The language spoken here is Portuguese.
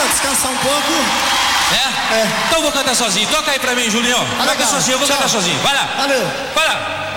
descansar um pouco. É? Então eu vou cantar sozinho. Toca aí pra mim, Julião. Toca sozinho, eu vou cantar sozinho. Vai lá. Valeu. Vai lá.